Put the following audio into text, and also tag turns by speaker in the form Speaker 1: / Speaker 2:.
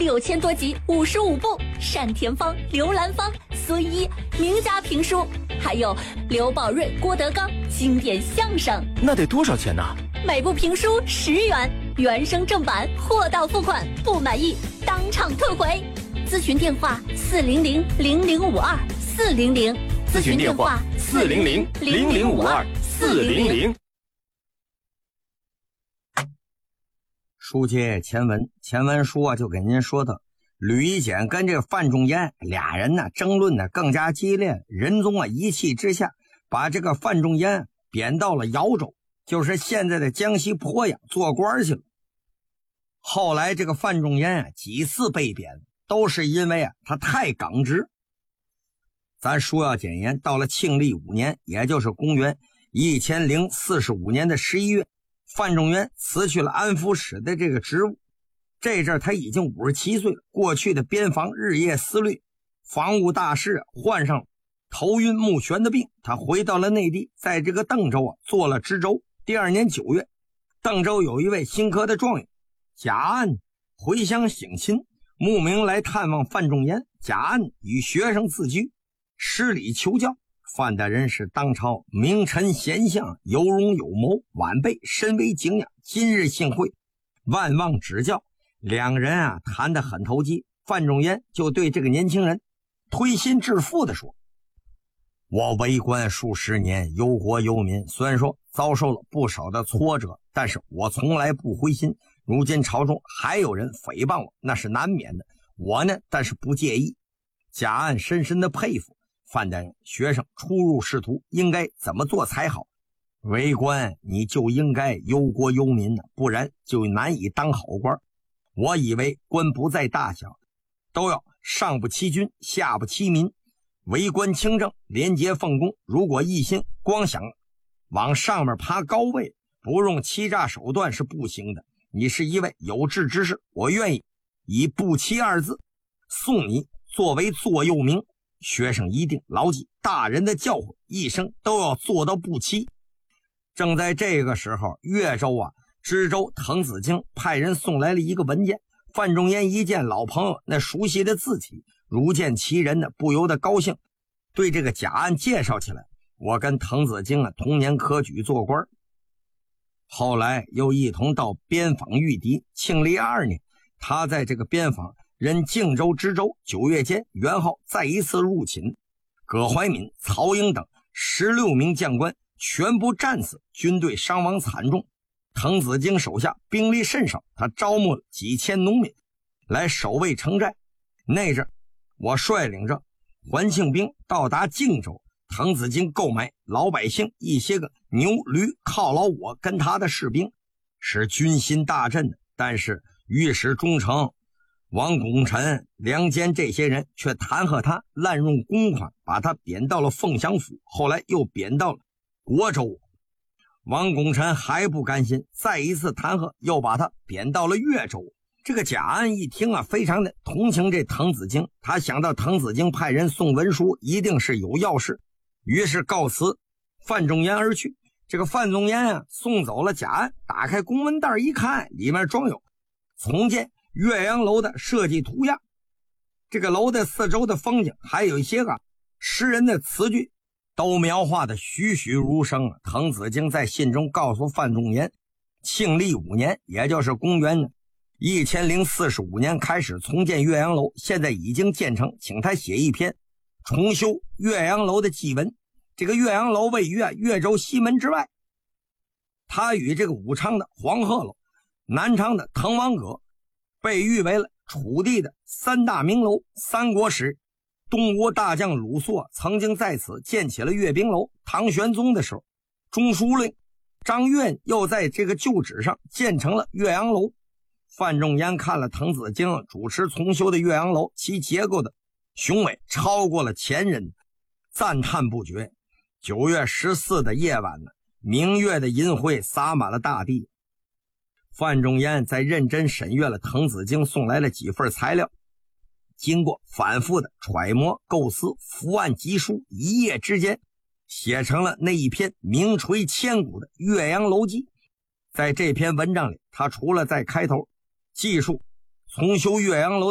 Speaker 1: 6000多集55部，单田芳、刘兰芳、孙一名家评书，还有刘宝瑞、郭德纲经典相声。
Speaker 2: 那得多少钱呢？
Speaker 1: 每部评书10元，原声正版，货到付款，不满意当场退回。咨询电话400-0052 400，
Speaker 2: 咨询电话400-0052 400。
Speaker 3: 书接前文书啊，就给您说的吕夷简跟这个范仲淹俩人呢争论的更加激烈，仁宗啊一气之下把这个范仲淹贬到了饶州，就是现在的江西鄱阳做官去了。后来这个范仲淹啊几次被贬，都是因为啊他太耿直。咱书要简言，到了庆历5年，也就是公元1045年的11月，范仲淹辞去了安抚使的这个职务。这阵他已经57岁了，过去的边防日夜思虑，防务大事患上头晕目眩的病，他回到了内地，在这个邓州啊做了知州。第2年9月，邓州有一位新科的状元贾安回乡省亲，慕名来探望范仲淹。贾安与学生自居，施礼求教。范大人是当朝名臣贤相，有容有谋，晚辈深为敬仰，今日幸会，万望指教。两人啊谈得很投机，范仲淹就对这个年轻人推心置腹地说：我为官数十年，忧国忧民，虽然说遭受了不少的挫折，但是我从来不灰心。如今朝中还有人诽谤我，那是难免的，我呢但是不介意。贾安深深的佩服范大人，学生初入仕途应该怎么做才好？为官你就应该忧国忧民呢，不然就难以当好官。我以为官不在大小，都要上不欺君，下不欺民，为官清正，廉洁奉公。如果一心光想往上面爬高位，不用欺诈手段是不行的。你是一位有志之士，我愿意以不欺2字送你作为座右铭。学生一定牢记大人的教诲，一生都要做到不欺。正在这个时候，越州啊知州滕子京派人送来了一个文件。范仲淹一见老朋友那熟悉的字体，如见其人的不由得高兴，对这个贾安介绍起来：我跟滕子京啊同年科举做官，后来又一同到边防御敌。庆历2年，他在这个边防任靖州知州。9月间，元昊再一次入侵，葛怀敏、曹英等16名将官全部战死，军队伤亡惨重。滕子京手下兵力甚少，他招募了几千农民来守卫城寨。那阵我率领着环庆兵到达靖州，滕子京购买老百姓一些个牛驴犒劳我跟他的士兵，使军心大振的。但是御史中丞王拱辰、梁坚这些人却弹劾他滥用公款，把他贬到了凤翔府，后来又贬到了国州。王拱辰还不甘心，再一次弹劾，又把他贬到了越州。这个贾安一听啊，非常的同情这滕子京，他想到滕子京派人送文书，一定是有要事，于是告辞范仲淹而去。这个范仲淹啊送走了贾安，打开公文袋一看，里面装有重建岳阳楼的设计图样，这个楼的四周的风景，还有一些个诗人的词句，都描画的栩栩如生。滕子京在信中告诉范仲淹，庆历5年，也就是公元1045年开始重建岳阳楼，现在已经建成，请他写一篇重修岳阳楼的祭文。这个岳阳楼位于越州西门之外，它与这个武昌的黄鹤楼、南昌的滕王阁被誉为了楚地的3大名楼。三国时东吴大将鲁肃曾经在此建起了阅兵楼。唐玄宗的时候，中书令张悦又在这个旧址上建成了岳阳楼。范仲淹看了滕子京主持重修的岳阳楼，其结构的雄伟超过了前人，赞叹不绝。9月14的夜晚呢，明月的银辉洒满了大地。范仲淹在认真审阅了滕子京送来了几份材料，经过反复的揣摩构思，伏案疾书，一夜之间写成了那一篇名垂千古的岳阳楼记。在这篇文章里，他除了在开头记述重修岳阳楼